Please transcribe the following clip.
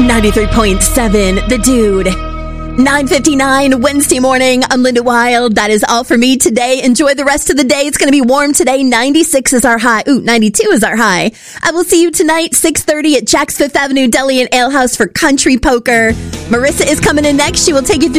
93.7, The Dude. 9:59 Wednesday morning. I'm Linda Wild. That is all for me today. Enjoy the rest of the day. It's going to be warm today. 96 is our high. 92 is our high. I will see you tonight, 6:30 at Jack's Fifth Avenue Deli and Ale House for country poker. Marissa is coming in next. She will take you through